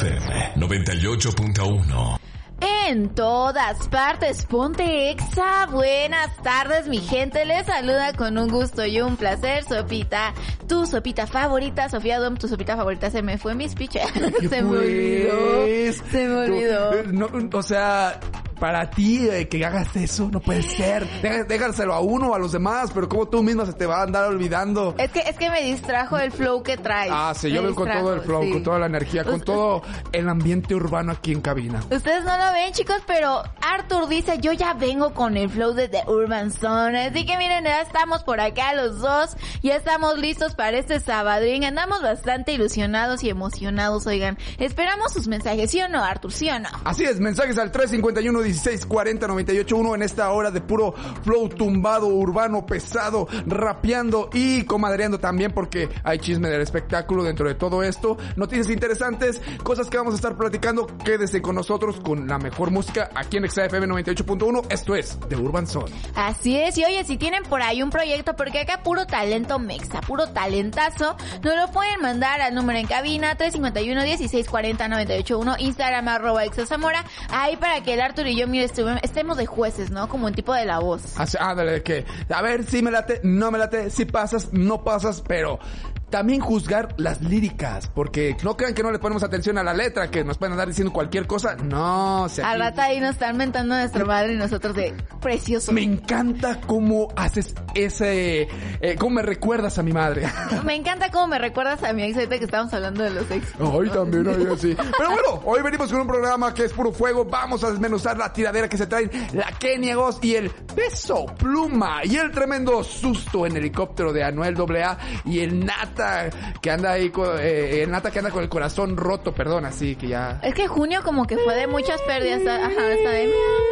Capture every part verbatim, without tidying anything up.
F M noventa y ocho punto uno. En todas partes, ponte Exa. Buenas tardes, mi gente. Les saluda con un gusto y un placer Sopita, tu sopita favorita. Sofía Dom, tu sopita favorita. Se me fue mi speech. Se me olvidó. Se me olvidó. No, o sea, para ti eh, que hagas eso, no puede ser. Dé, déjaselo a uno o a los demás, pero como tú misma se te va a andar olvidando. Es que es que me distraju el flow que traes. Ah, sí, yo me veo con todo el flow, sí. con toda la energía, con todo el ambiente urbano aquí en cabina. Ustedes no lo ven, chicos, pero Arthur dice, yo ya vengo con el flow de The Urban Zone. Así que miren, ya estamos por acá los dos, ya estamos listos para este sabadrín. Andamos bastante ilusionados y emocionados, oigan. Esperamos sus mensajes, ¿sí o no, Arthur? ¿Sí o no? Así es, mensajes al tres cinco uno, dieciséis cuarenta, noventa y ocho uno en esta hora de puro flow tumbado, urbano, pesado, rapeando y comadreando también, porque hay chisme del espectáculo dentro de todo esto, noticias interesantes, cosas que vamos a estar platicando. Quédese con nosotros con la mejor música aquí en Exa F M noventa y ocho punto uno. Esto es The Urban Zone. Así es, y oye, si tienen por ahí un proyecto, porque acá puro talento mexa, puro talentazo, nos lo pueden mandar al número en cabina tres cinco uno, dieciséis cuarenta, noventa y ocho uno, Instagram arroba Exa Zamora, ahí para que el Arthur y yo, mire, estemos de jueces, ¿no? Como un tipo de La Voz. Así, ándale, que a ver si me late, no me late, si pasas, no pasas, pero también juzgar las líricas, porque no crean que no le ponemos atención a la letra, que nos pueden andar diciendo cualquier cosa. No, se al rato ahí nos están mentando a nuestra madre y nosotros de precioso. Me encanta cómo haces ese, eh, cómo me recuerdas a mi madre. Me encanta cómo me recuerdas a mi ex, ahorita que estábamos hablando de los ex. Hoy también, hoy así. Pero bueno, hoy venimos con un programa que es puro fuego. Vamos a desmenuzar la tiradera que se traen la Kenia Goss y el Peso Pluma y el tremendo susto en helicóptero de Anuel doble A y el Nata que anda ahí con, eh, el Nata que anda con el corazón roto, perdón, así que ya. Es que junio como que fue de muchas pérdidas, ajá, está de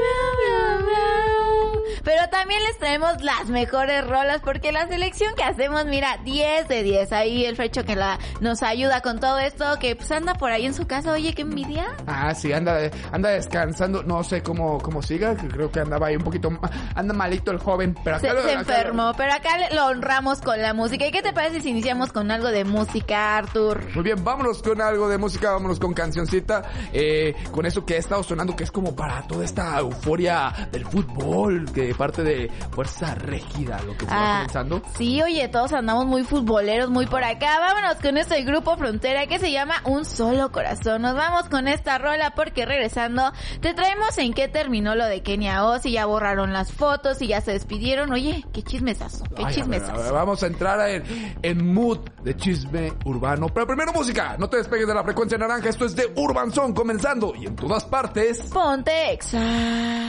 pero también les traemos las mejores rolas, porque la selección que hacemos, mira, diez de diez. Ahí el Frecho que la nos ayuda con todo esto, que pues anda por ahí en su casa. Oye, qué envidia. Ah, sí, anda anda descansando, no sé cómo cómo siga, creo que andaba ahí un poquito, anda malito el joven, pero acá se, lo, se acá enfermó, lo... pero acá lo honramos con la música. ¿Y qué te parece si iniciamos con algo de música, Arthur? Muy bien, vámonos con algo de música, vámonos con cancioncita, eh, con eso que ha estado sonando, que es como para toda esta euforia del fútbol, que parte de Fuerza Régida, lo que se ah, va comenzando. Sí, oye, todos andamos muy futboleros, muy por acá. Vámonos con este grupo Frontera que se llama Un Solo Corazón. Nos vamos con esta rola porque regresando te traemos en qué terminó lo de Kenia Goss, y ya borraron las fotos y ya se despidieron. Oye, qué chismesazo, qué Ay, chismesazo. A ver, a ver, vamos a entrar en, en mood de chisme urbano. Pero primero música, no te despegues de la frecuencia naranja. Esto es de Urban Zone comenzando y en todas partes. Ponte Exa.